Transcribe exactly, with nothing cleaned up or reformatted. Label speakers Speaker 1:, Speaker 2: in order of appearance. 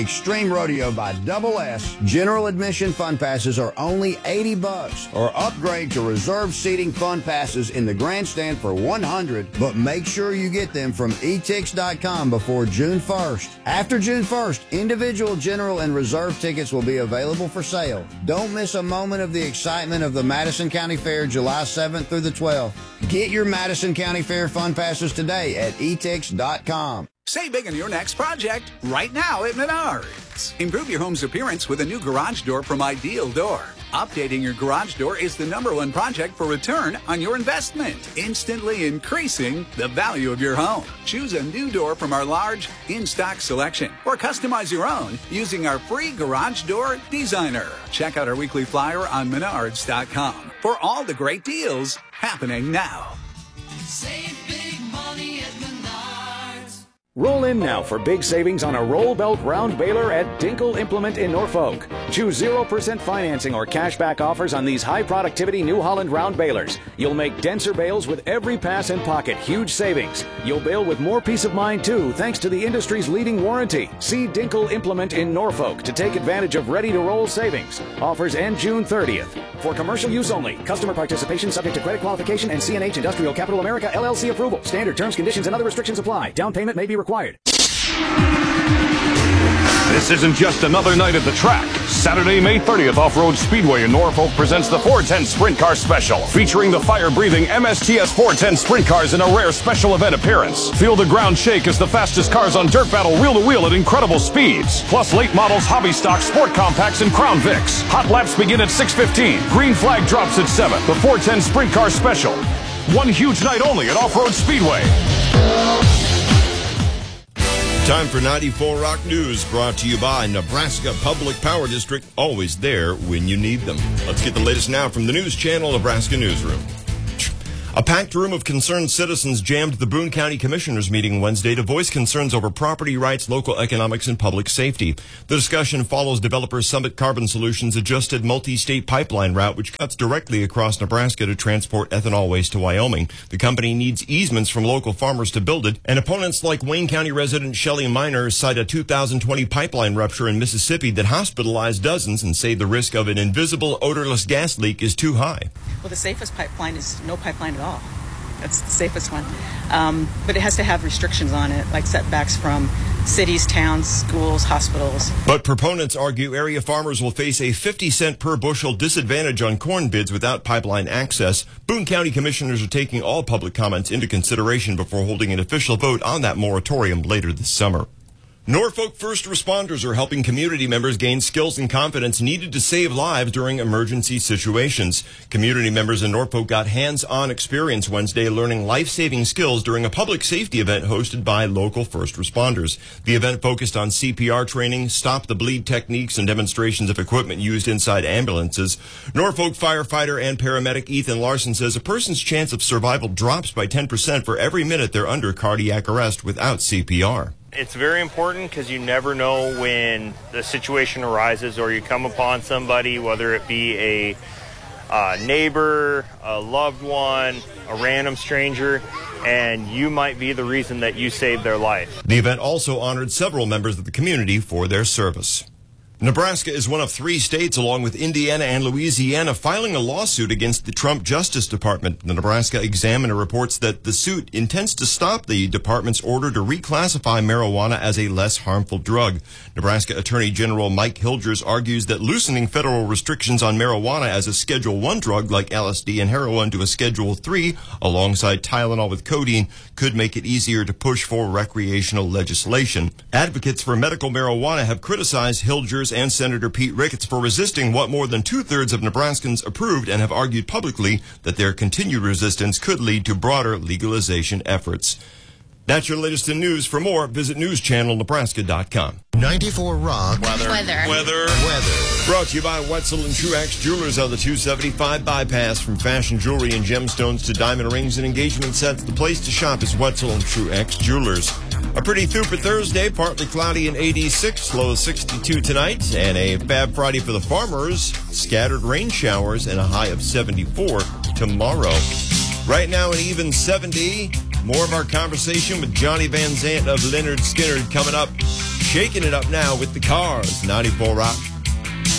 Speaker 1: Extreme Rodeo by Double S. General admission fun passes are only eighty bucks, or upgrade to reserved seating fun passes in the grandstand for one hundred, but make sure you get them from e tix dot com before June first. After June first, individual general and reserve tickets will be available for sale. Don't miss a moment of the excitement of the Madison County Fair July seventh through the twelfth. Get your Madison County Fair fun passes today at e tix dot com.
Speaker 2: Save big on your next project right now at Menards. Improve your home's appearance with a new garage door from Ideal Door. Updating your garage door is the number one project for return on your investment, instantly increasing the value of your home. Choose a new door from our large in-stock selection or customize your own using our free garage door designer. Check out our weekly flyer on menards dot com for all the great deals happening now.
Speaker 3: Save big money at Menards.
Speaker 4: Roll in now for big savings on a roll belt round baler at Dinkle Implement in Norfolk. Choose zero percent financing or cashback offers on these high productivity New Holland round balers. You'll make denser bales with every pass and pocket. Huge savings. You'll bale with more peace of mind too, thanks to the industry's leading warranty. See Dinkle Implement in Norfolk to take advantage of ready to roll savings. Offers end June thirtieth. For commercial use only. Customer participation subject to credit qualification and C N H Industrial Capital America L L C approval. Standard terms, conditions, and other restrictions apply. Down payment may be required.
Speaker 5: This isn't just another night at the track. Saturday, May thirtieth, Off-Road Speedway in Norfolk presents the four ten Sprint Car Special, featuring the fire-breathing M S T S four ten Sprint Cars in a rare special event appearance. Feel the ground shake as the fastest cars on dirt battle wheel-to-wheel at incredible speeds. Plus late models, hobby stock, sport compacts, and Crown Vics. Hot laps begin at six fifteen. Green flag drops at seven. The four ten Sprint Car Special. One huge night only at Off-Road Speedway.
Speaker 6: Time for ninety-four Rock News, brought to you by Nebraska Public Power District, always there when you need them. Let's get the latest now from the News Channel Nebraska Newsroom. A packed room of concerned citizens jammed the Boone County Commissioners meeting Wednesday to voice concerns over property rights, local economics, and public safety. The discussion follows developer Summit Carbon Solutions' adjusted multi-state pipeline route, which cuts directly across Nebraska to transport ethanol waste to Wyoming. The company needs easements from local farmers to build it, and opponents like Wayne County resident Shelley Miner cite a two thousand twenty pipeline rupture in Mississippi that hospitalized dozens and say the risk of an invisible, odorless gas leak is too high.
Speaker 7: Well, the safest pipeline is no pipeline at all. That's the safest one. Um, but it has to have restrictions on it, like setbacks from cities, towns, schools, hospitals.
Speaker 6: But proponents argue area farmers will face a fifty cent per bushel disadvantage on corn bids without pipeline access. Boone County commissioners are taking all public comments into consideration before holding an official vote on that moratorium later this summer. Norfolk first responders are helping community members gain skills and confidence needed to save lives during emergency situations. Community members in Norfolk got hands-on experience Wednesday learning life-saving skills during a public safety event hosted by local first responders. The event focused on C P R training, stop-the-bleed techniques, and demonstrations of equipment used inside ambulances. Norfolk firefighter and paramedic Ethan Larson says a person's chance of survival drops by ten percent for every minute they're under cardiac arrest without C P R.
Speaker 8: It's very important because you never know when the situation arises or you come upon somebody, whether it be a uh, neighbor, a loved one, a random stranger, and you might be the reason that you saved their life.
Speaker 6: The event also honored several members of the community for their service. Nebraska is one of three states, along with Indiana and Louisiana, filing a lawsuit against the Trump Justice Department. The Nebraska Examiner reports that the suit intends to stop the department's order to reclassify marijuana as a less harmful drug. Nebraska Attorney General Mike Hilgers argues that loosening federal restrictions on marijuana as a Schedule one drug like L S D and heroin to a Schedule three, alongside Tylenol with codeine, could make it easier to push for recreational legislation. Advocates for medical marijuana have criticized Hilgers and Senator Pete Ricketts for resisting what more than two-thirds of Nebraskans approved and have argued publicly that their continued resistance could lead to broader legalization efforts. That's your latest in news. For more, visit news channel nebraska dot com.
Speaker 9: ninety-four Rock.
Speaker 6: Weather.
Speaker 9: Weather.
Speaker 6: Weather. Weather. Brought to you by Wetzel and Truax Jewelers on the two seventy-five bypass. From fashion jewelry and gemstones to diamond rings and engagement sets, the place to shop is Wetzel and Truax Jewelers. A pretty super Thursday, partly cloudy and eighty-six, low of sixty-two tonight, and a Fab Friday for the farmers, scattered rain showers, and a high of seventy-four tomorrow. Right now, an even seventy. More of our conversation with Johnny Van Zant of Leonard Skinner coming up shaking it up now with the Cars. ninety-four Rock.